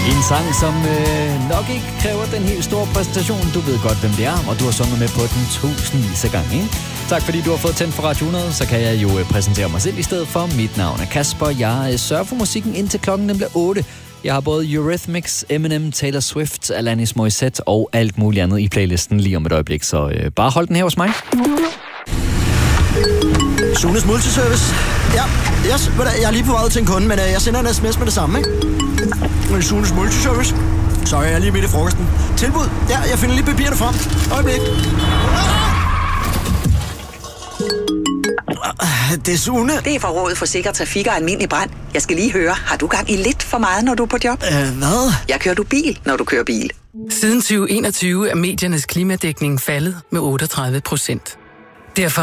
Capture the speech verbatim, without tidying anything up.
En sang, som øh, nok ikke kræver den helt store præsentation. Du ved godt, hvem det er, og du har sunget med på den tusindvis af gange, ikke? Tak fordi du har fået tændt for Radio hundrede, så kan jeg jo øh, præsentere mig selv i stedet for. Mit navn er Kasper. Jeg øh, sørger for musikken indtil klokken nemlig otte. Jeg har både Eurythmics, Eminem, Taylor Swift, Alanis Morissette og alt muligt andet i playlisten lige om et øjeblik. Så øh, bare hold den her hos mig. Sunes Multiservice. Ja, yes, jeg er lige på vej til en kunde, men jeg sender en sms med det samme, ikke? Sunes Multiservice. Sorry, jeg er lige midt i frokosten. Tilbud. Ja, jeg finder lige papirerne frem. Øjeblik. Det er Sune. Det er fra Rådet for Sikker Trafik og Almindelig Brand. Jeg skal lige høre, har du gang i lidt for meget, når du er på job? Øh, hvad? Jeg kører du bil, når du kører bil. Siden tyve enogtyve er mediernes klimadækning faldet med otteogtredive procent. Derfor